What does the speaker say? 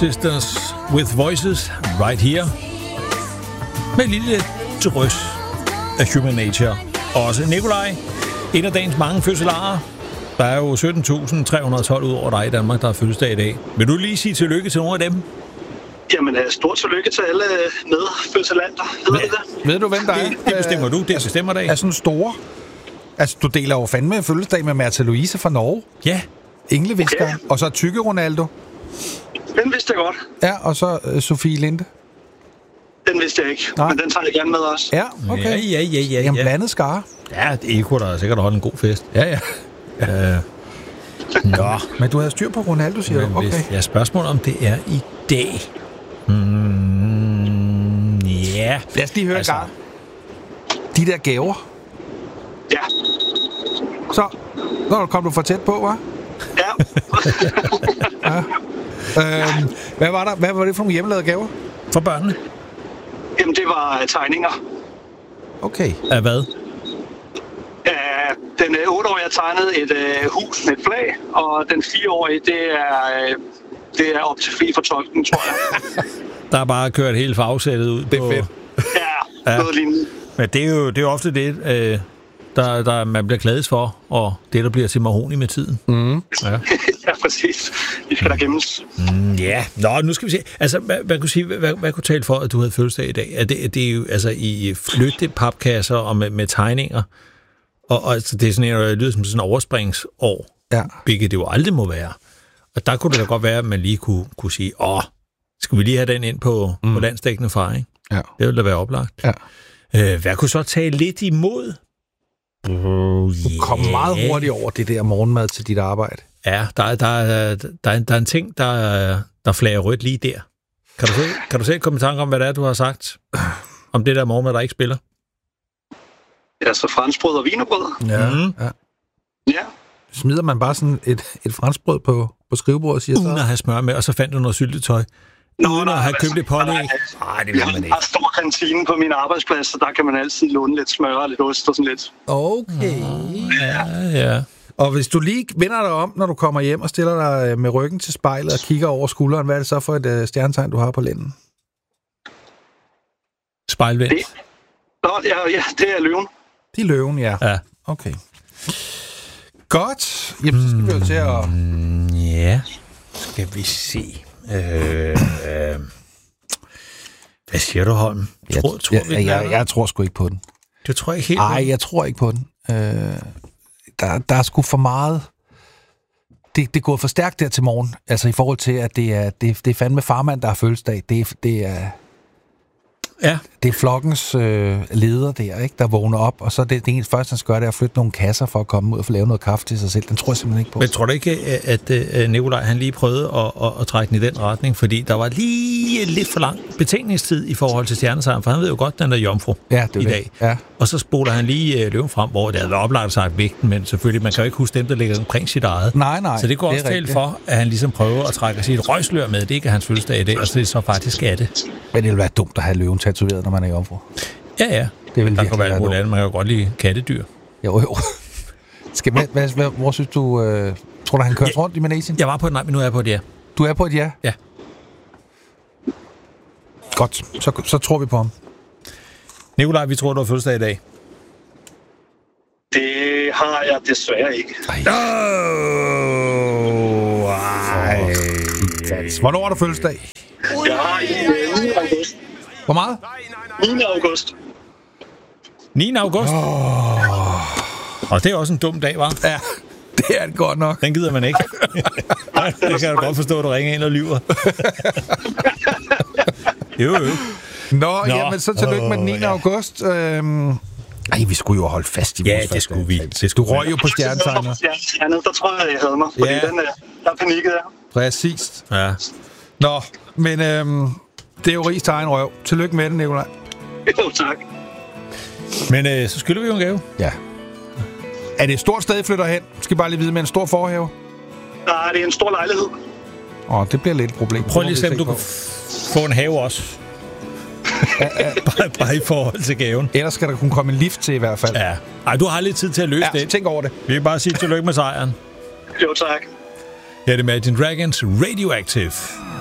Sisters with Voices right here. Med et lille drøs af Human Nature. Også Nikolaj, en af dagens mange fødselarer. Der er jo 17.312 ud over dig i Danmark, der har fødselsdag i dag. Vil du lige sige tillykke til nogle af dem? Jamen, stort tillykke til alle medfødselanter. Ved du, hvem der er? Det bestemmer du, det bestemmer dig. Er sådan store. Altså, du deler jo fandme fødselsdag med Märtha Louise fra Norge. Ja. Engleviskeren. Okay. Og så Tykke Ronaldo. Den vidste jeg godt. Ja, og så Sofie Linde. Den vidste jeg ikke, men den tager jeg gerne med også. Ja, okay. Ja. Jamen, blandet skare. Ja, det er der sikkert holde en god fest. Ja. Nå, men du havde styr på Ronaldo, siger du? Okay. Ja, spørgsmålet om det er i dag. Ja. Lad os lige høre gang. De der gaver. Ja. Så kom du for tæt på, hva'? Ja. Hvad var det for nogle hjemmelavede gaver? For børnene? Jamen, det var tegninger. Okay. Af hvad? Den 8-årige har tegnet et hus med et flag, og den 4-årige, det er op til fri fortolkning, tror jeg. Der er bare kørt hele farvesættet ud. Det er fedt. Ja, noget lignende. Men det er jo ofte det, der man bliver glades for, og det, der bliver til mahogni med tiden. Ja. Ja, præcis. Vi skal der gemmes. Ja. Nå, nu skal vi se. Altså, hvad kunne tale for, at du havde fødselsdag i dag? Det er jo altså i flyttepapkasser og med tegninger. Og altså, det er sådan en, lyder som sådan en overspringsår, hvilket det jo aldrig må være. Og der kunne det da godt være, at man lige kunne sige, skal vi lige have den ind på landsdækkende far, ikke? Ja. Det ville da være oplagt. Ja. Hvad kunne så tage lidt imod? Du kommer meget hurtigt over det der morgenmad til dit arbejde. Ja, der er en ting, der flager rødt lige der. Kan du selv komme i tanke om, hvad det er, du har sagt om det der morgenmad, der ikke spiller? Ja, så franskbrød og wienerbrød. Ja. Smider man bare sådan et franskbrød på skrivebordet og siger uden at have smør med, og så fandt du noget syltetøj. Uden at have købt et pålæg. Nej, det vil man ikke. Jeg har stor kantine på min arbejdsplads, så der kan man altid låne lidt smør og lidt ost og sådan lidt. Okay. Ja. Og hvis du lige vender dig om, når du kommer hjem og stiller dig med ryggen til spejlet og kigger over skulderen, hvad er det så for et stjernetegn, du har på lænden? Spejlvendt. Ja, det er løven. Det er løven, ja. Okay. Godt. Jamen, så skal vi jo til at... Ja. Skal vi se. Hvad siger du, Holm? Jeg tror sgu ikke på den. Du tror ikke helt på den? Nej, jeg tror ikke på den. Der er sgu for meget... Det går for stærkt der til morgen. Altså i forhold til, at det er fandme farmand, der har fødselsdag. Det er... Ja. Det er flokkens leder der, ikke, der vågner op, og så er det eneste første, han skal gøre, det er at flytte nogle kasser for at komme ud og få lavet noget kaffe til sig selv. Den tror jeg simpelthen ikke på. Men tror du ikke, at Nikolaj han lige prøvede at trække den i den retning, fordi der var lige lidt for lang betænkningstid i forhold til stjernetegn, for han ved jo godt, den er jomfru i dag. Ja. Og så spoler han lige løven frem, hvor det havde oplagt sagt vægten, men selvfølgelig, man kan jo ikke huske dem, der ligger omkring sit eget. Nej. Så det går også tale for, at han ligesom prøver at trække sit røgslør med. Det er ikke hans fødselsdag i dag, og så det så faktisk er det. Men det ville være dumt at have løven tatoveret, når man er jomfru. Ja. Det vil der kan være alt. Man kan jo godt lide kattedyr. Jo. Hvor synes du... tror du, han kører rundt i Manesien? Jeg var på et nej, men nu er jeg på et ja. Du er på et ja? Ja. Godt. Så tror vi på ham. Nikolaj, vi tror, du har fødselsdag i dag. Det har jeg desværre ikke. Hvornår er der fødselsdag? Jeg har i 9. august. Hvor meget? 9. august. 9. august? Og det er også en dum dag, hva'? Ja, det er det godt nok. Den gider man ikke. Det kan du godt forstå, at du ringer ind og lyver. Jo. Nå, jamen så tillykke med den 9. august. Vi skulle jo holde fast i vores det skulle vi. Du røg jo på stjernetegnet. Der tror jeg havde mig, fordi der panikkede jeg. Præcis. Ja. Nå, men det er jo rigs til egen røv. Tillykke med den, Nikolaj. Jo, tak. Men så skylder vi jo en gave. Ja. Er det et stort sted, I flytter hen? Skal I bare lige vide med en stor forhave? Nej, det er en stor lejlighed. Det bliver lidt et problem. Prøv lige at se, om du kan få en have også. bare i forhold til gaven. Ellers skal der kunne komme en lift til i hvert fald. Ja. Ej, du har lidt tid til at løse det. Tænk over det. Vi kan bare sige tillykke med sejren. Jo, tak. Her er det Imagine Dragons Radioactive.